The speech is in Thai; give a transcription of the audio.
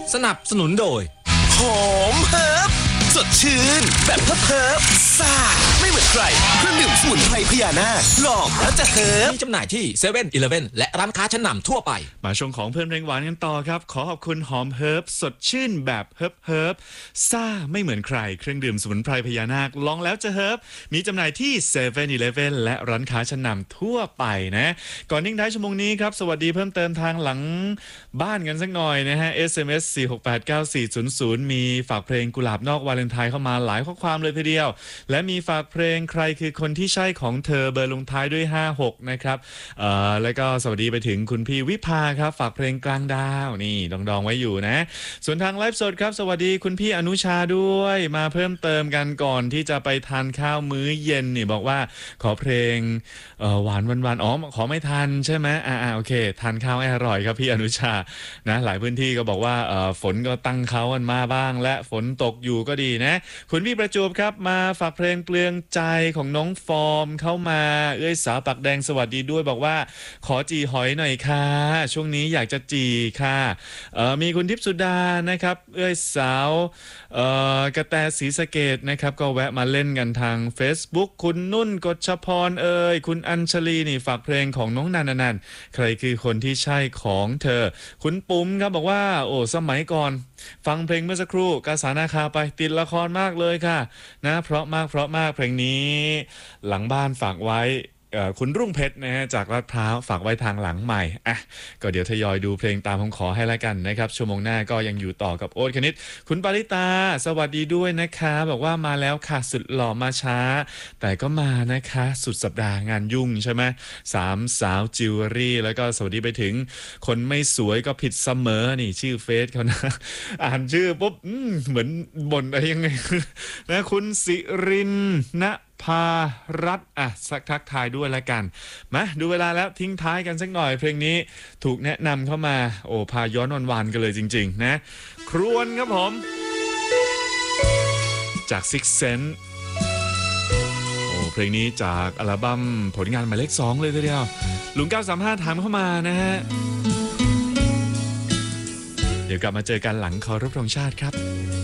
สนับสนุนโดยหอมเฮิร์บสดชื่นแบบเฮิร์บซ่าไม่เหมือนใครเครื่องดื่มสมุนไพรพญานาคลองแล้วจะเฮิร์บมีจำหน่ายที่เซเว่นอีเลฟเว่นและร้านค้าชั้นนำทั่วไปมาช่วงของเพื่อนเพลงหวานกันต่อครับขอขอบคุณหอมเฮิร์บสดชื่นแบบเฮิร์บซ่าไม่เหมือนใครเครื่องดื่มสมุนไพรพญานาคลองแล้วจะเฮิร์บมีจำหน่ายที่เซเว่นอีเลฟเว่นและร้านค้าชั้นนำทั่วไปนะก่อนนิ่งท้ายชั่วโมงนี้ครับสวัสดีเพิ่มเติมทางหลังบ้านกันสักหน่อยนะฮะ SMS 4689400มีฝากเพลงกุหลาบนอกวาเลนไทน์เข้ามาหลายข้อความเลยทีเดียวและมีฝากเพลงใครคือคนที่ใช่ของเธอเบอร์ลงท้ายด้วย56นะครับแล้วก็สวัสดีไปถึงคุณพี่วิภาครับฝากเพลงกลางดาวนี่ดองไว้อยู่นะส่วนทางไลฟ์สดครับสวัสดีคุณพี่อนุชาด้วยมาเพิ่มเติมกันก่อนที่จะไปทานข้าวมื้อเย็นนี่บอกว่าขอเพลงหวานวันอ๋อขอไม่ทันใช่ไหมโอเคทานข้าวให้อร่อยครับพี่อนุชานะหลายพื้นที่ก็บอกว่าฝนก็ตั้งเขากันมาบ้างและฝนตกอยู่ก็ดีนะคุณพี่ประจวบครับมาฝากเพลงเปลืองใจของน้องฟอร์มเข้ามาเอ้ยสาวปักแดงสวัสดีด้วยบอกว่าขอจีหอยหน่อยค่ะช่วงนี้อยากจะจีค่ะมีคุณทิพย์สุดานะครับเอ้ยสาวกระแตศรีสะเกษนะครับก็แวะมาเล่นกันทาง Facebook คุณนุ่นกฎชพรคุณอัญชลีนี่ฝากเพลงของน้องนันใครคือคนที่ใช่ของเธอคุณปุ้มครับบอกว่าโอ้สมัยก่อนฟังเพลงเมื่อสักครู่กาสานาคาไปติดละครมากเลยค่ะนะเพราะมากเพลงนี้หลังบ้านฝากไว้คุณรุ่งเพชรนะฮะจากลาดพร้าวฝากไว้ทางหลังใหม่ก็เดี๋ยวทยอยดูเพลงตามผมขอให้แล้วกันนะครับชั่วโมงหน้าก็ยังอยู่ต่อกับโอ๊ตคณิตคุณปาริตาสวัสดีด้วยนะคะบอกว่ามาแล้วค่ะสุดหล่อมาช้าแต่ก็มานะคะสุดสัปดาห์งานยุ่งใช่ไหมสามสาวจิวเวลรี่แล้วก็สวัสดีไปถึงคนไม่สวยก็ผิดเสมอนี่ชื่อเฟซเขานะอ่านชื่อปุ๊บเหมือนบ่นอะไรยังไงนะคุณสิรินนะพารัตสักทักทายด้วยแล้วกันมาดูเวลาแล้วทิ้งท้ายกันสักหน่อยเพลงนี้ถูกแนะนำเข้ามาโอ้พาย้อนวันกันเลยจริงๆนะครวนครับผมจาก Six Sense โอ้เพลงนี้จากอัลบั้มผลงานหมายเลข2เลยทีเดียวลุง935ถามเข้ามานะฮะเดี๋ยวกลับมาเจอกันหลังเคารพธงชาติครับ